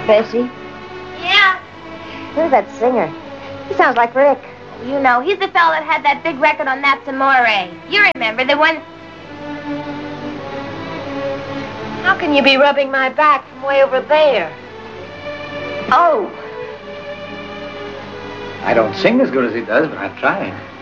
Bessie? Yeah? Who's that singer? He sounds like Rick. You know, he's the fellow that had that big record on That's Amore. You remember, the one... How can you be rubbing my back from way over there? Oh! I don't sing as good as he does, but I'm trying.